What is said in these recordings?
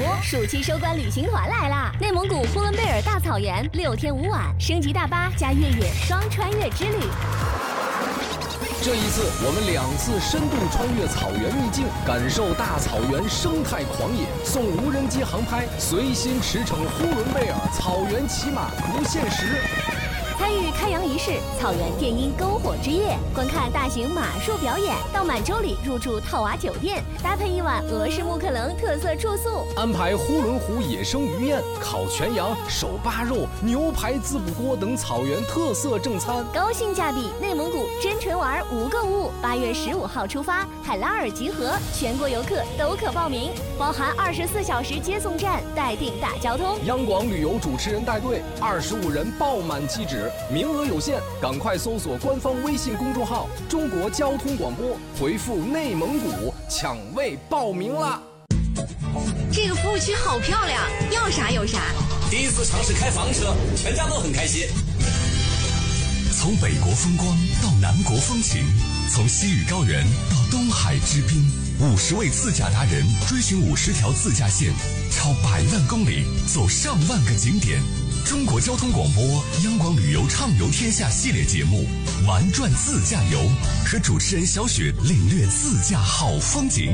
播，暑期收官旅行团来啦！内蒙古呼伦贝尔大草原6天5晚，升级大巴加越野双穿越之旅。 这一次，我们2次深度穿越草原秘境，感受大草原生态狂野，送无人机航拍，随心驰骋呼伦贝尔草原骑马不限时。 参与开阳仪式、草原电音篝火之夜，观看大型马术表演，到满洲里入住套娃酒店，搭配1晚俄式木克棱特色住宿， 安排呼伦湖野生鱼宴、烤全羊、手扒肉、牛排滋补锅等草原特色正餐， 高性价比内蒙古真纯玩无购物。8月15号出发，海拉尔集合，全国游客都可报名，包含24小时接送站，待定大交通。 央广旅游主持人带队，25人爆满机止，名额有限，赶快搜索官方微信公众号“中国交通广播”，回复“内蒙古”抢位报名啦！ 这个服务区好漂亮，要啥有啥。 第一次尝试开房车，全家都很开心。 从北国风光到南国风情，从西域高原到东海之滨，50位自驾达人追寻50条自驾线，超100万公里，走上万个景点。中国交通广播央广旅游畅游天下系列节目玩转自驾游，和主持人小雪领略自驾好风景。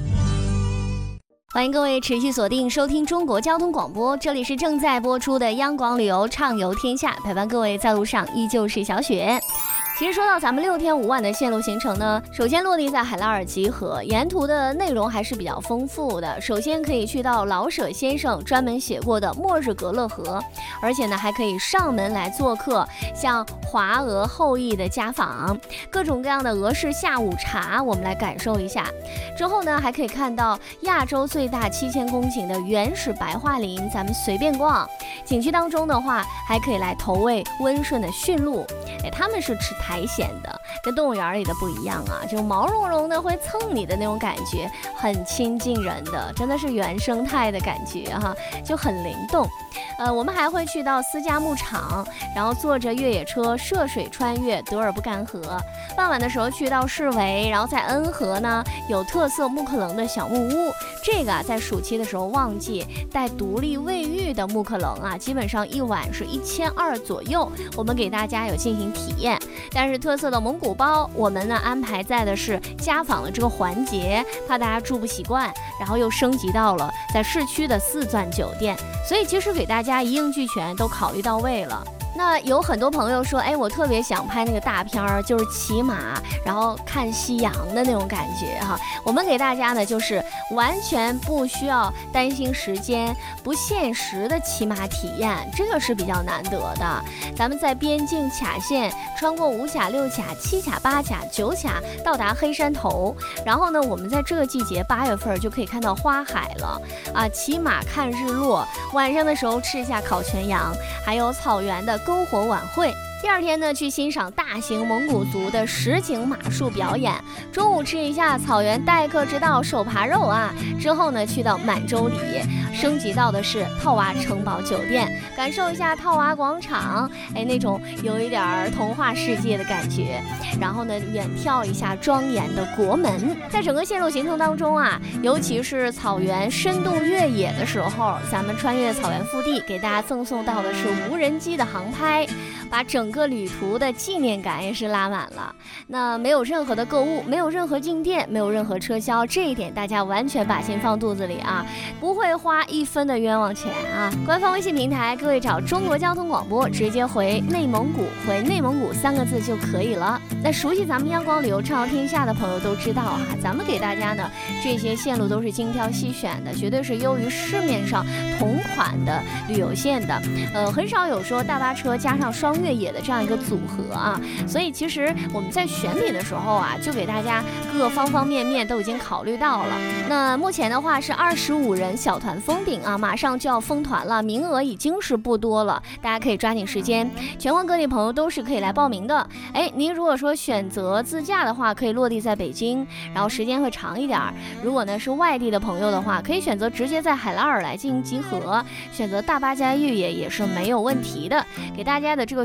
欢迎各位持续锁定收听中国交通广播，这里是正在播出的央广旅游畅游天下，陪伴各位在路上依旧是小雪。其实说到咱们6天5晚的线路行程呢，首先落地在海拉尔集合，沿途的内容还是比较丰富的。首先可以去到老舍先生专门写过的末日格勒河，而且呢还可以上门来做客，像华俄后裔的家访，各种各样的俄式下午茶我们来感受一下。之后呢还可以看到亚洲最大7000公顷的原始白桦林，咱们随便逛。景区当中的话还可以来投喂温顺的驯鹿，他们是吃苔藓的，跟动物园里的不一样啊，就毛茸茸的会蹭你的那种感觉，很亲近人的，真的是原生态的感觉哈，就很灵动。我们还会去到私家牧场，然后坐着越野车涉水穿越德尔布干河。傍晚的时候去到市围，然后在恩河呢有特色木克棱的小木屋，这个在暑期的时候旺季带独立卫浴的木克棱啊，基本上1晚是1200左右，我们给大家有进行体验。但是特色的蒙古包我们呢安排在的是家访的这个环节，怕大家住不习惯，然后又升级到了在市区的4钻酒店，所以其实给大家一应俱全，都考虑到位了。那有很多朋友说，我特别想拍那个大片儿，就是骑马然后看夕阳的那种感觉哈。我们给大家呢就是完全不需要担心时间，不限时的骑马体验，这个是比较难得的。咱们在边境卡线穿过5卡、6卡、7卡、8卡、9卡，到达黑山头，然后呢我们在这个季节8月份就可以看到花海了啊，骑马看日落，晚上的时候吃一下烤全羊，还有草原的篝火晚会。第2天呢，去欣赏大型蒙古族的实景马术表演，中午吃一下草原待客之道手扒肉啊，之后呢去到满洲里，升级到的是套娃城堡酒店，感受一下套娃广场，那种有一点童话世界的感觉，然后呢远眺一下庄严的国门。在整个线路行程当中啊，尤其是草原深度越野的时候，咱们穿越草原腹地，给大家赠送到的是无人机的航拍，把整个旅途的纪念感也是拉满了。那没有任何的购物，没有任何进店，没有任何车销，这一点大家完全把心放肚子里啊，不会花1分的冤枉钱啊。官方微信平台，各位找中国交通广播，直接回内蒙古，回内蒙古3个字就可以了。那熟悉咱们央广旅游畅游天下的朋友都知道啊，咱们给大家呢这些线路都是精挑细选的，绝对是优于市面上同款的旅游线的。很少有说大巴车加上双越野的这样一个组合啊，所以其实我们在选品的时候啊，就给大家各方方面面都已经考虑到了。那目前的话是25人小团封顶啊，马上就要封团了，名额已经是不多了，大家可以抓紧时间，全国各地朋友都是可以来报名的。您如果说选择自驾的话，可以落地在北京，然后时间会长一点。如果呢是外地的朋友的话，可以选择直接在海拉尔来进行集合，选择大巴加越野也是没有问题的。给大家的这个选择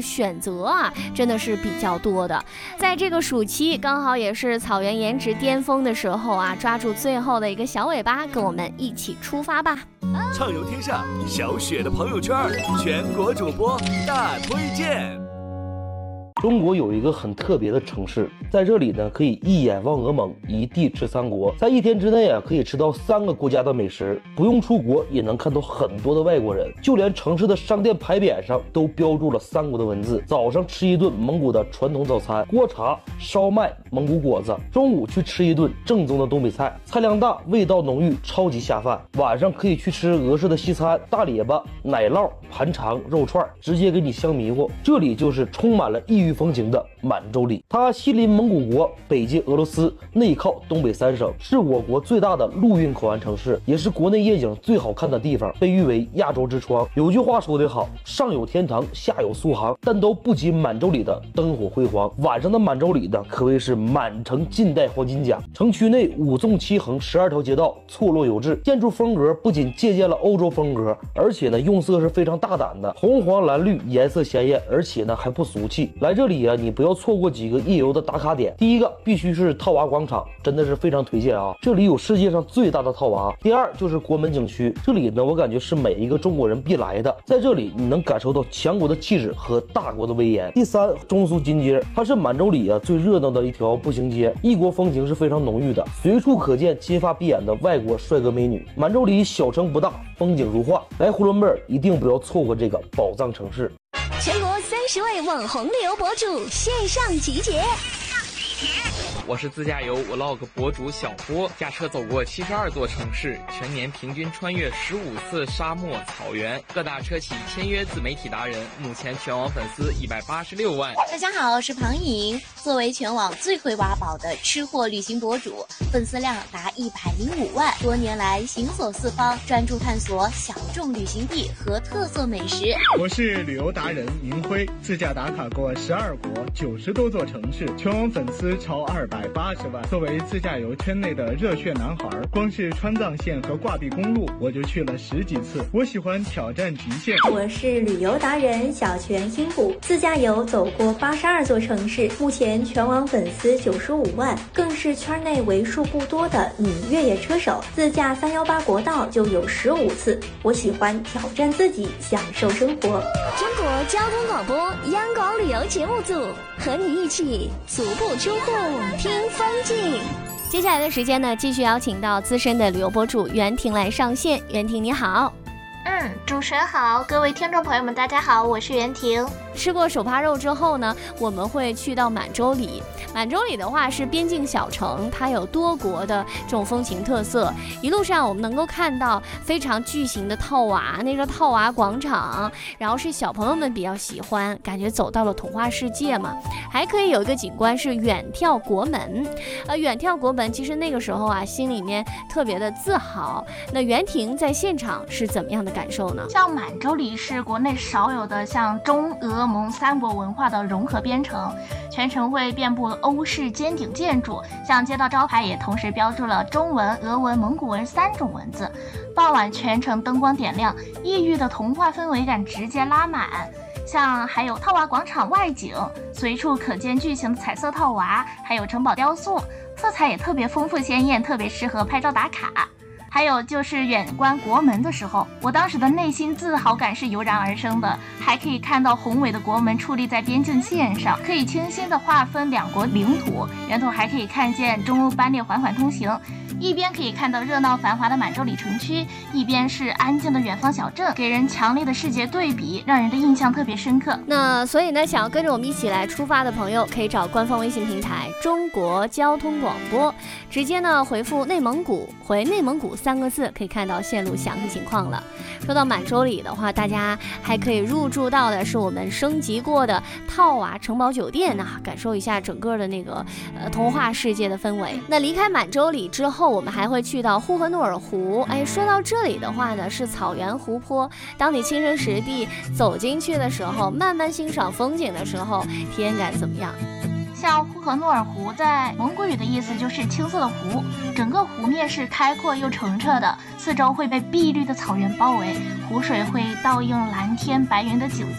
择啊，真的是比较多的。在这个暑期，刚好也是草原颜值巅峰的时候啊，抓住最后的一个小尾巴，跟我们一起出发吧！ 畅游天下，小雪的朋友圈，全国主播大推荐。 中国有一个很特别的城市，在这里呢，可以一眼望俄蒙，一地吃三国，在一天之内啊，可以吃到3个国家的美食，不用出国也能看到很多的外国人，就连城市的商店牌匾上都标注了3国的文字。早上吃一顿蒙古的传统早餐，锅茶、烧麦、蒙古果子；中午去吃一顿正宗的东北菜，菜量大，味道浓郁，超级下饭。晚上可以去吃俄式的西餐，大列巴、奶酪、盘肠、肉串，直接给你香迷糊。这里就是充满了异域风情的满洲里，它西临蒙古国，北接俄罗斯，内靠东北3省，是我国最大的陆运口岸城市，也是国内夜景最好看的地方，被誉为亚洲之窗。有句话说得好，上有天堂，下有苏杭，但都不及满洲里的灯火辉煌。晚上的满洲里呢，可谓是满城尽带黄金甲，城区内5纵7横12条街道，错落有致，建筑风格不仅借鉴了欧洲风格，而且呢用色是非常大胆的，红黄蓝绿颜色鲜艳，而且呢还不俗气。来这里啊，你不要错过几个夜游的打卡点。第一个必须是套娃广场，真的是非常推荐啊，这里有世界上最大的套娃。第二就是国门景区，这里呢我感觉是每一个中国人必来的，在这里你能感受到强国的气质和大国的威严。第三，中苏金街，它是满洲里啊最热闹的一条步行街，异国风情是非常浓郁的，随处可见金发碧眼的外国帅哥美女。满洲里小城不大，风景如画，来呼伦贝尔一定不要错过这个宝藏城市。 全国30位网红旅游博主线上集结。 我是自驾游 vlog 博主小波，驾车走过72座城市，全年平均穿越15次沙漠草原，各大车企签约自媒体达人，目前全网粉丝186万。 大家好，我是庞颖，作为全网最会挖宝的吃货旅行博主，粉丝量达105万，多年来行走四方，专注探索小众旅行地和特色美食。 我是旅游达人明辉，自驾打卡过12国90多座城市，全网粉丝超280万。作为自驾游圈内的热血男孩，光是川藏线和挂壁公路我就去了10几次。我喜欢挑战极限。 我是旅游达人小泉新谷，自驾游走过82座城市，目前全网粉丝95万，更是圈内为数不多的女越野车手，自驾318国道就有15次。我喜欢挑战自己，享受生活。 中国交通广播央广旅游节目组和你一起足不出户听风景。 接下来的时间呢，继续邀请到资深的旅游博主袁婷来上线。袁婷你好。 主持人好，各位听众朋友们大家好，我是袁婷。 吃过手扒肉之后呢，我们会去到满洲里。满洲里的话是边境小城，它有多国的这种风情特色。一路上我们能够看到非常巨型的套娃，那个套娃广场，然后是小朋友们比较喜欢，感觉走到了童话世界嘛。还可以有一个景观是远眺国门，远眺国门，其实那个时候啊，心里面特别的自豪。那袁婷在现场是怎么样的感受呢？ 像满洲里是国内少有的像中俄蒙3国文化的融合边城，全城会遍布欧式尖顶建筑，像街道招牌也同时标注了中文、俄文、蒙古文3种文字。傍晚全城灯光点亮，异域的童话氛围感直接拉满。像还有套娃广场外景，随处可见巨型的彩色套娃，还有城堡雕塑，色彩也特别丰富鲜艳，特别适合拍照打卡。还有就是远观国门的时候，我当时的内心自豪感是油然而生的，还可以看到宏伟的国门矗立在边境线上，可以清晰地划分2国领土，源头还可以看见中欧班列缓缓通行，一边可以看到热闹繁华的满洲里城区，一边是安静的远方小镇，给人强烈的视觉对比，让人的印象特别深刻。 那所以呢，想要跟着我们一起来出发的朋友，可以找官方微信平台中国交通广播，直接呢回复内蒙古，回内蒙古3个字，可以看到线路详细情况了。说到满洲里的话，大家还可以入住到的是我们升级过的套娃城堡酒店啊，感受一下整个的那个童话世界的氛围。那离开满洲里之后，我们还会去到呼和诺尔湖。说到这里的话呢，是草原湖泊，当你亲身实地走进去的时候，慢慢欣赏风景的时候，体验感怎么样？ 像呼和诺尔湖在蒙古语的意思就是青色的湖，整个湖面是开阔又澄澈的，四周会被碧绿的草原包围，湖水会倒映蓝天白云的景色，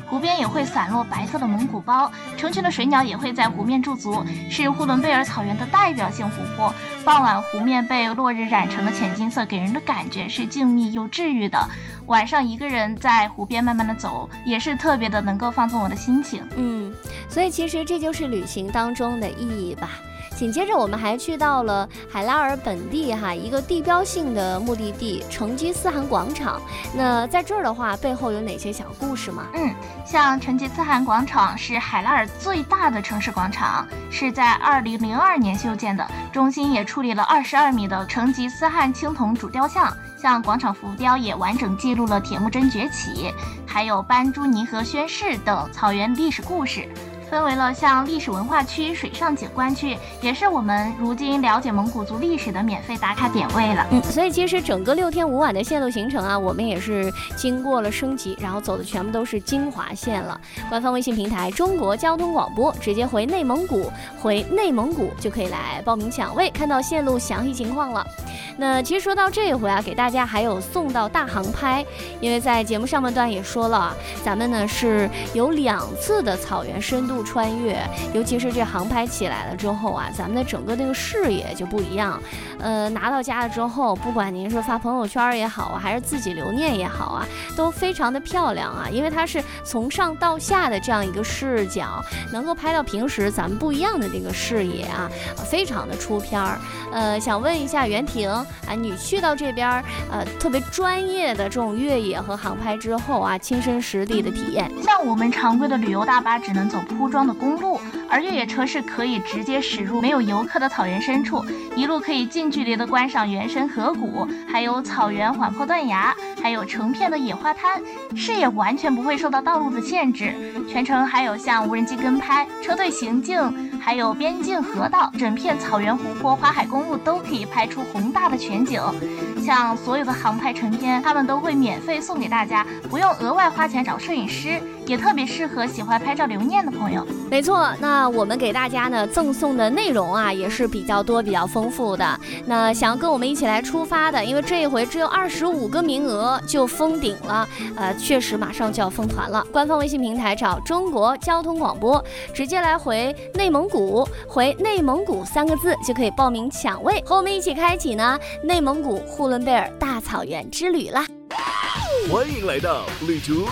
湖边也会散落白色的蒙古包，成群的水鸟也会在湖面驻足，是呼伦贝尔草原的代表性湖泊。傍晚湖面被落日染成了浅金色，给人的感觉是静谧又治愈的。晚上一个人在湖边慢慢的走，也是特别的能够放松我的心情。 所以其实这就是旅行当中的意义吧。紧接着我们还去到了海拉尔本地一个地标性的目的地成吉思汗广场。那在这儿的话，背后有哪些小故事吗？ 像成吉思汗广场是海拉尔最大的城市广场，是在2002年修建的，中心也矗立了22米的成吉思汗青铜主雕像，像广场浮雕也完整记录了铁木真崛起，还有班朱尼河宣誓等草原历史故事。分为了像历史文化区、水上景观区，也是我们如今了解蒙古族历史的免费打卡点位了。 所以其实整个6天5晚的线路行程啊，我们也是经过了升级，然后走的全部都是精华线了。官方微信平台中国交通广播，直接回内蒙古就可以来报名抢位，看到线路详细情况了。那其实说到这一回啊，给大家还有送到大航拍，因为在节目上半段也说了，咱们呢是有2次的草原深度穿越，尤其是这航拍起来了之后啊，咱们的整个这个视野就不一样。拿到家了之后，不管您是发朋友圈也好啊，还是自己留念也好啊，都非常的漂亮啊，因为它是从上到下的这样一个视角，能够拍到平时咱们不一样的这个视野啊，非常的出片儿。想问一下袁婷啊，你去到这边特别专业的这种越野和航拍之后啊，亲身实地的体验。 像我们常规的旅游大巴只能走铺装的公路，而越野车是可以直接驶入没有游客的草原深处，一路可以近距离的观赏原生河谷，还有草原缓坡断崖，还有成片的野花滩，视野完全不会受到道路的限制。全程还有像无人机跟拍、车队行进，还有边境河道，整片草原湖泊、花海公路都可以拍出宏大的全景。像所有的航拍成片，他们都会免费送给大家，不用额外花钱找摄影师，也特别适合喜欢拍照留念的朋友。 没错，那我们给大家呢赠送的内容啊也是比较多、比较丰富的。那想要跟我们一起来出发的，因为这一回只有25个名额就封顶了，确实马上就要封团了。官方微信平台找中国交通广播，直接来回内蒙古，回内蒙古3个字就可以报名抢位，和我们一起开启呢内蒙古呼伦贝尔大草原之旅啦！ 欢迎来到旅途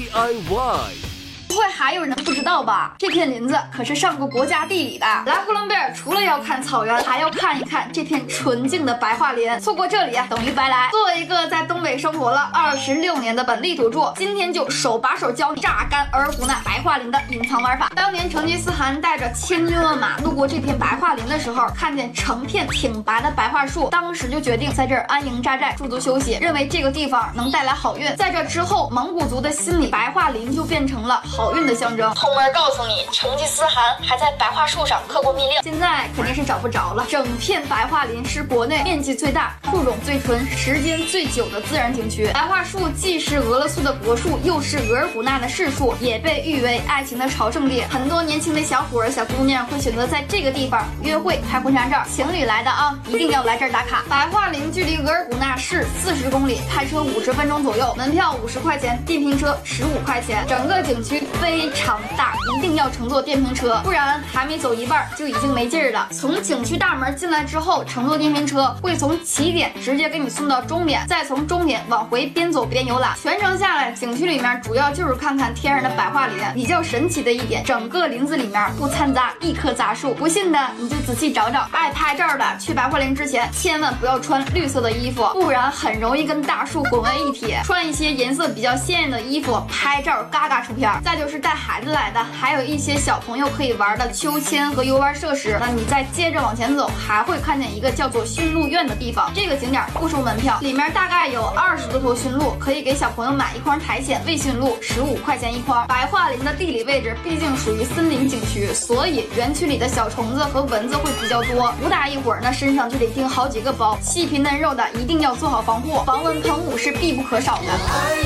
DIY。 不会还有人不知道吧？这片林子可是上过国家地理的。来呼伦贝尔除了要看草原，还要看一看这片纯净的白桦林。错过这里等于白来。作为一个在东北生活了26年的本地土著，今天就手把手教你榨干额尔古纳白桦林的隐藏玩法。当年成吉思汗带着千军万马路过这片白桦林的时候，看见成片挺白的白桦树，当时就决定在这儿安营扎寨驻足休息，认为这个地方能带来好运。在这之后，蒙古族的心里，白桦林就变成了好运的象征。后面告诉你，成吉思汗还在白桦树上刻过密令，现在肯定是找不着了。整片白桦林是国内面积最大、树种最纯、时间最久的自然景区。白桦树既是俄罗斯的国树，又是额尔古纳的市树，也被誉为爱情的朝圣地。很多年轻的小伙儿、小姑娘会选择在这个地方约会、拍婚纱照。情侣来的啊，一定要来这儿打卡。白桦林距离额尔古纳市40公里，开车50分钟左右，门票50块钱，电瓶车15块钱。整个景区非常大，一定要乘坐电瓶车，不然还没走一半就已经没劲儿了。从景区大门进来之后，乘坐电瓶车会从起点直接给你送到终点，再从终点往回边走边游览。全程下来，景区里面主要就是看看天然的白桦林。比较神奇的一点，整个林子里面不掺杂一棵杂树。不信的你就仔细找找。爱拍照的去白桦林之前，千万不要穿绿色的衣服，不然很容易跟大树混为一体。穿一些颜色比较鲜艳的衣服，拍照嘎嘎出片。再就是带孩子来的，还有一些小朋友可以玩的秋千和游玩设施。那你再接着往前走，还会看见一个叫做驯鹿院的地方。这个景点不收门票，里面大概有20多头驯鹿，可以给小朋友买一筐苔藓喂驯鹿，15块钱一筐。白桦林的地理位置毕竟属于森林景区，所以园区里的小虫子和蚊子会比较多，不大一会儿呢身上就得叮好几个包，细皮嫩肉的一定要做好防护，防蚊喷雾是必不可少的。